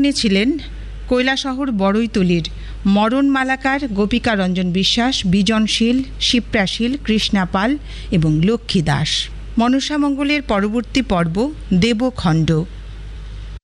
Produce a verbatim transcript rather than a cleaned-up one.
শুনেছিলেন কৈলাসহর বড়ইতলির মরণমালাকার গোপিকা রঞ্জন বিশ্বাস, বিজনশীল, শিপ্রাশীল, কৃষ্ণাপাল এবং লক্ষ্মী দাস। মনসামঙ্গলের পরবর্তী পর্ব দেবখণ্ড।